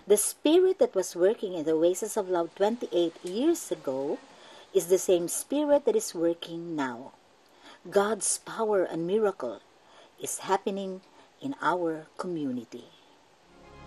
The Spirit that was working in the Oasis of Love 28 years ago is the same Spirit that is working now. God's power and miracle is happening in our community.